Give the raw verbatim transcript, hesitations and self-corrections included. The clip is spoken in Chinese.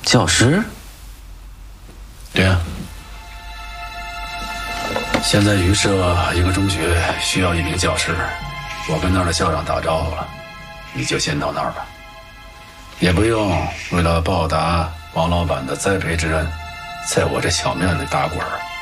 教师？ 对呀、啊。现在榆社一个中学需要一名教师，我跟那儿的校长打招呼了，你就先到那儿吧。也不用为了报答王老板的栽培之恩，在我这小庙里打滚儿。